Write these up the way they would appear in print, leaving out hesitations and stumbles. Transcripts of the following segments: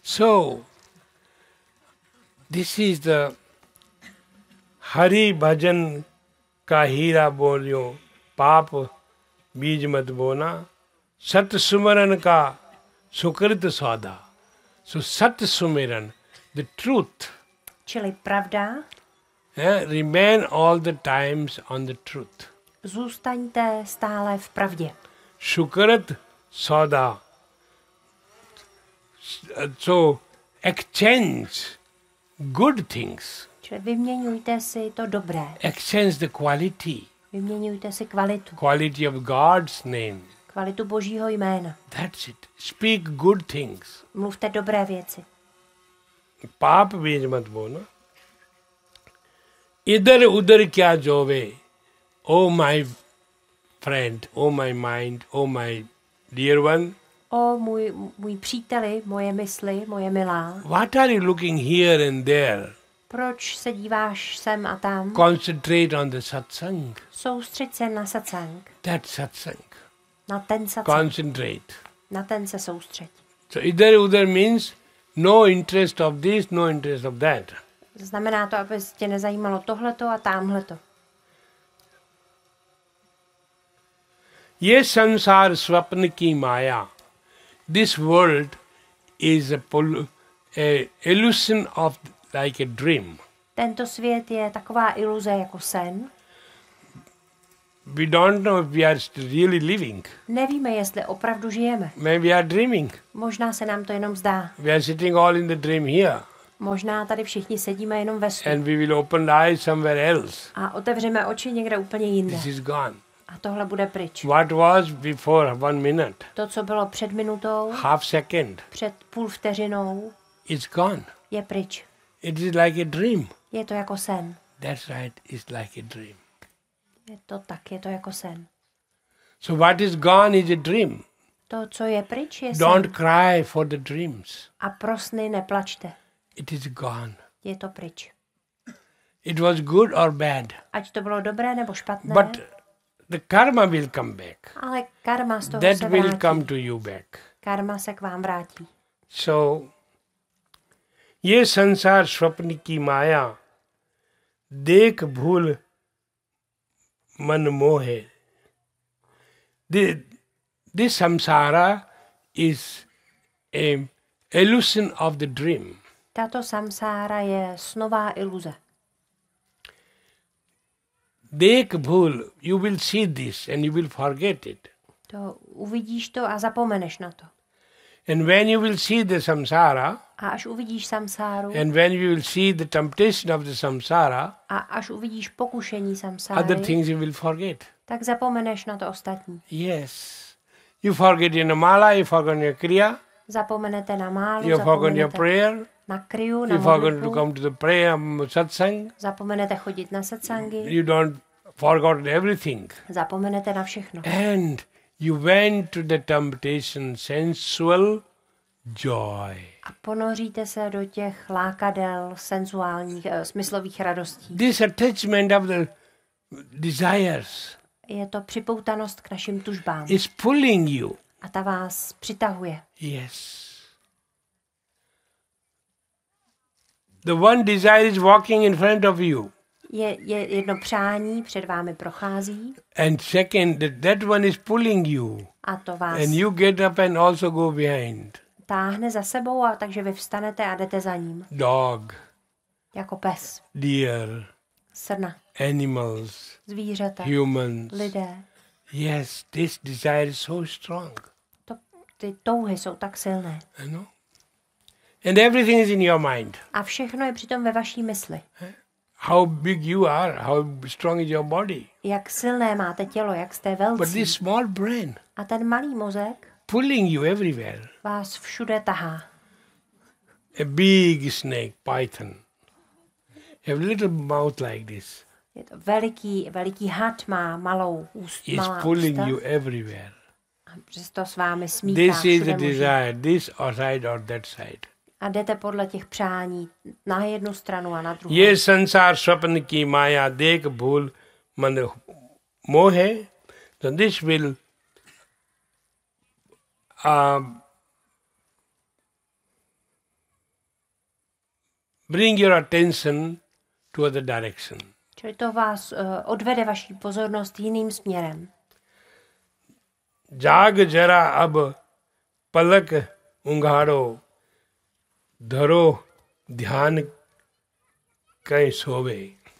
So, this is the Hari Bhajan ka हीरा बोलियो पाप बीज मत बोना सत सुमरन का सुकृत सौदा. So Sat Sumiran, the truth. Čili pravda. Remain all the times on the truth. Zůstaňte stále v pravdě. Shukrat Sauda. So exchange good things. Čili vyměňujte si to dobré. Exchange the quality. Vyměňujte si kvalitu. Quality of God's name. Kvalitu Božího jména. That's it. Speak good things. Mluvte dobré věci. पाप बीज मत बोना. इधर उधर क्या जोवे. Oh my friend, oh my mind, oh my dear one. O můj příteli, moje mysli, moje milá. What are you looking here and there? Proč se díváš sem a tam? Concentrate on the satsang. Soustřeď se na satsang. That satsang. Na ten satsang. Concentrate. Na ten se soustřeď. So idhar udhar means no interest of this, no interest of that. Znamená to, aby tě nezajímalo tohleto a támhleto. ये संसार स्वप्न की माया. This world is a illusion of like a dream. Tento svět je taková iluze jako sen. We don't know if we are really living. Nevíme, jestli opravdu žijeme. Maybe we are dreaming. Možná se nám to jenom zdá. We are sitting all in the dream here. Možná tady všichni sedíme jenom ve snu. And we will open the eyes somewhere else. A otevřeme oči někde úplně jinde. This is gone. A tohle bude pryč. What was before 1 minute? To, co bylo před minutou, Half second. před půl vteřinou, It's gone. je pryč. It is like a dream. Je to jako sen. That's right. It's like a dream. Je to tak, je to jako sen. So what is gone is a dream. To, co je pryč, je Don't sen. cry for the dreams. A pro sny neplačte. It is gone. Je to pryč. It was good or bad. Ať to bylo dobré nebo špatné, But the karma will come back. ale karma z toho That se will vrátí. come to you back. Karma se k vám vrátí. So, ये संसार स्वप्न की माया देख भूल मन मोहे. This samsara is a illusion of the dream. Tato samsára je snová iluze. Dekh bhul, you will see this and you will forget it. To uvidíš to a zapomeneš na to. And when you will see the samsara, A až uvidíš samsáru, and when you will see the temptation of the samsara, a až uvidíš pokušení samsáry, other things you will forget. tak zapomeneš na to ostatní. Yes. You forget your mala, you forget your kriya, Zapomenete na málu, you forget your zapomenete prayer, na kriu, na you forget to modlitbu, come to the prayer satsang, zapomenete chodit na satsangy, you don't forget everything. zapomenete na všechno. And you went to the temptation, sensual joy. A ponoříte se do těch lákadel senzuálních, smyslových radostí. This attachment of the desires Je to připoutanost k našim tužbám. is pulling you. A ta vás přitahuje. Yes. The one desire is walking in front of you. Je jedno přání, před vámi prochází And second, that one is pulling you. a to vás And you get up and also go behind. táhne za sebou, a takže vy vstanete a jdete za ním. Dog, Jako pes, deer, srna, animals, zvířata, humans. lidé. Yes, this desire is so strong. Ty touhy jsou tak silné. You know? And everything is in your mind. A všechno je přitom ve vaší mysli. How big you are, how strong is your body. Jak silné máte tělo, jak jste But velcí. this small brain A ten malý mozek pulling you everywhere. vás všude tahá. A big snake, python, have a little mouth like this. Je to veliký had, má malá It's pulling ústa. you everywhere. A přesto s vámi smíchá This is všude the možně. desire, this or side or that side. A jdete podle těch přání na jednu stranu a na druhou. ये संसार स्वप्न की माया देख भूल मन मोहे. So this will bring your attention to other direction. Čili to vás odvede vaši pozornost jiným směrem. जाग जरा अब पलक उंघाड़ो धरो ध्यान कहीं सोवे.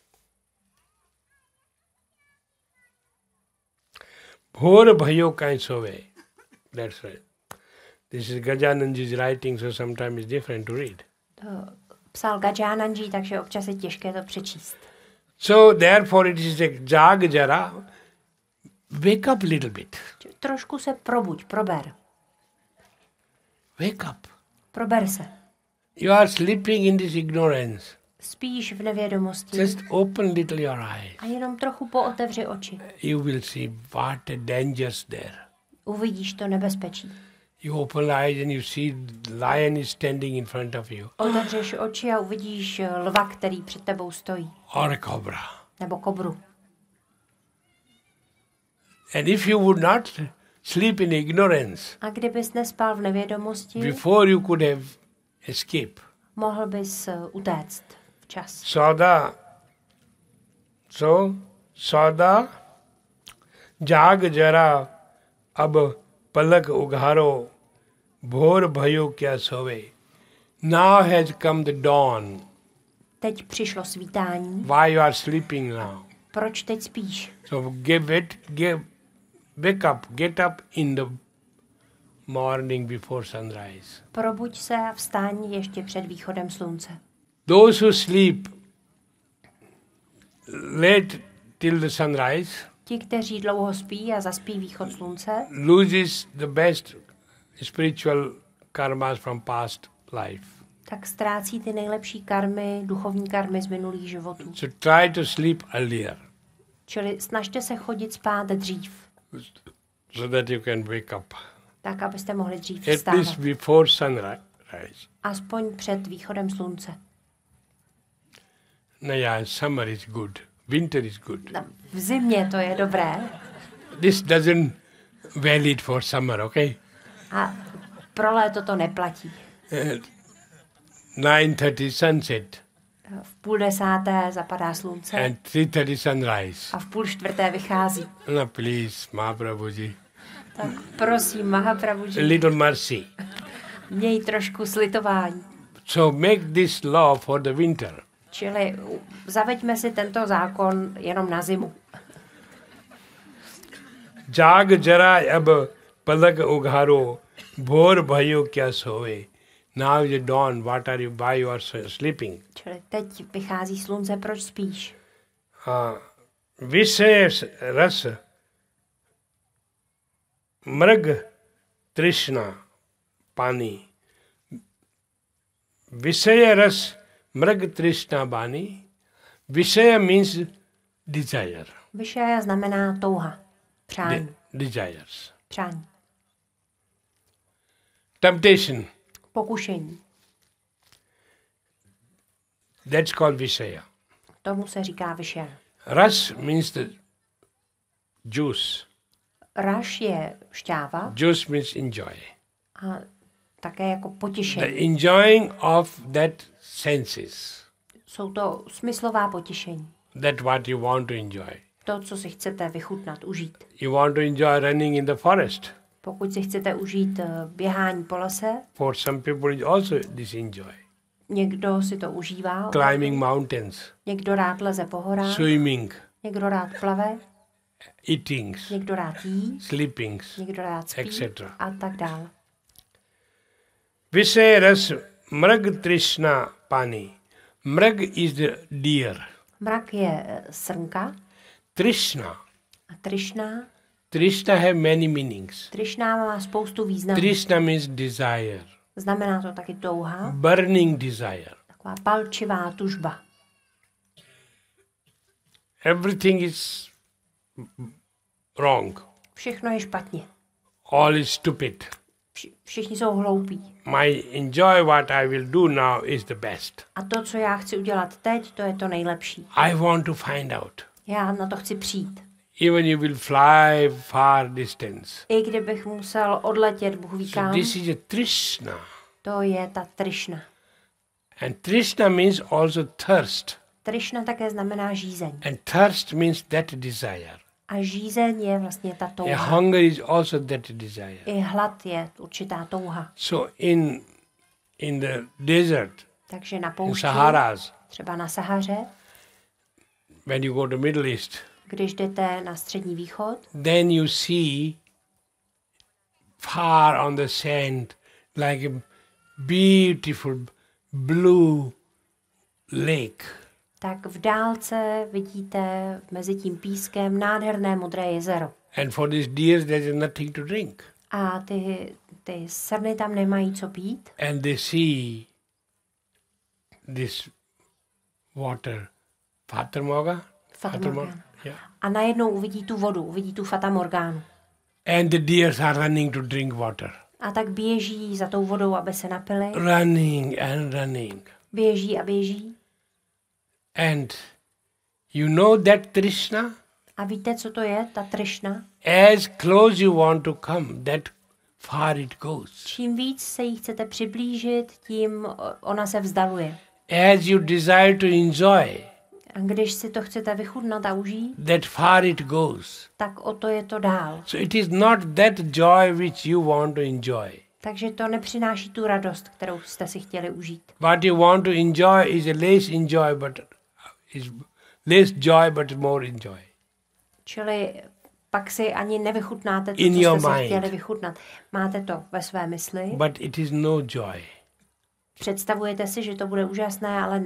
भोर भयो कहीं सोवे. That's right. This is Gajananji's writing, so sometimes it's different to read. To psal Gajananji, takže občas je těžké to přečíst. So therefore it is like जाग जरा, wake up little bit. Trošku se probuď, prober. Wake up. Prober se. You are sleeping in this ignorance. Spíš v nevědomosti. Just open little your eyes. A jenom trochu pootevři oči. You will see what a danger's there. Uvidíš to nebezpečí. You open eyes and you see lion is standing in front of you. Otevřeš oči a uvidíš lva, který před tebou stojí. Or a cobra. Nebo kobru. And if you would not sleep in ignorance, A kdybys nespal v nevědomosti, before you could have escape. mohl bys utéct včas. सौदा जाग जरा अब पलक उघारो भोर भयो क्या सोवे. Now has come the dawn. Teď přišlo svítání. Why you are sleeping now? Proč teď spíš? So wake up, get up in the morning before sunrise. Probuď se a vstáň ještě před východem slunce. Those who sleep late till the sunrise Ti, kteří dlouho spí a zaspí východ slunce, loses the best spiritual karmas from past life. tak ztrácí ty nejlepší karmy, duchovní karmy z minulých životů. So try to sleep earlier Čili snažte se chodit spát dřív, so that you can wake up. tak abyste mohli dřív At least vstávat. before sunrise. Aspoň před východem slunce. No, yeah, summer is good. Winter is good. No, v zimě to je dobré This doesn't valid for summer, okay? a pro léto to neplatí. 9:30 sunset V 9:30 zapadá slunce and 3:30 sunrise. a v 3:30 vychází. No, please, Mahaprabhuji. Tak prosím, A Mahaprabhuji, little mercy. měj trošku slitování. So make this law for the winter. Čili zaveďme si tento zákon jenom na zimu. जाग जरा अब पलक उघारो भोर भयो क्या सोए. Now is the dawn. What are you? Why you are sleeping? Čili teď vychází slunce, proč spíš? विषय रस मृग तृष्णा पानी. विषय रस मृग तृष्णा पानी. विषय means desire. Vyšaja znamená touha, přání, Desires. přání, Temptation. pokušení. That's called Vishaya. Tomu se říká vyšaja. Ras means the juice. Raš je šťáva Juice means enjoy. a také jako The potěšení. enjoying of that senses. Jsou to smyslová potěšení. That what you want to enjoy. To, co si chcete vychutnat, užít. You want to enjoy running in the forest. Pokud si chcete užít běhání po lese, For some people it also this enjoy. někdo si to užívá, Climbing mountains, někdo rád leze po horách, swimming, někdo rád plave, eatings, někdo rád jí, sleepings, někdo rád spí etc. a tak dále. Vishay ras mrag trishna pani. Mrag is the deer. Mrak je srnka Trishna. a Trišna. Trishna have many meanings. Trišna má spoustu významů. Trishna means desire. Znamená to taky touha, Burning desire. taková palčivá tužba. Everything is wrong. Všechno je špatně. All is stupid. Všichni jsou hloupí. My enjoy what I will do now is the best. A to, co já chci udělat teď, to je to nejlepší. I want to find out. Já na to chci přijít. Even you will fly far distance. I kdybych musel odletět, Bůh ví So kam, this is a trishna. to je ta Trišna. And Trishna means also thirst. Trišna také znamená žízeň. And thirst means that desire. A žízeň je vlastně ta A touha. hunger is also that desire. I hlad je určitá touha. So in the desert, Takže na in poušti, Saharas, třeba na Sahaře, when you go to Middle East, když jdete na Střední východ, then you see far on the sand like a beautiful blue lake. tak v dálce vidíte mezi tím pískem nádherné modré jezero. And for these deers there is nothing to drink. A ty srny tam nemají co pít. And they see this water. Fata Morgana? Fata Morgana. Yeah. A najednou uvidí tu vodu, uvidí tu Fata Morgánu. And the deers are running to drink water. A tak běží za tou vodou, aby se napili. Running and running. Běží a běží. And you know that Trishna? A víte, co to je, ta Trišna? As close you want to come, that far it goes. Čím víc se jí chcete přiblížit, tím ona se vzdaluje. As you desire to enjoy, A když si to chcete vychutnat a užít, that far it goes. tak o to je to dál. So it is not that joy which you want to enjoy. Takže to nepřináší tu radost, kterou jste si chtěli užít. What you want to enjoy is a less enjoy, but is less joy, but more enjoy. Čili pak si ani nevychutnáte to, In co your jste si mind. chtěli vychutnat. Máte to ve své mysli, But it is no joy. představujete si, že to bude úžasné, ale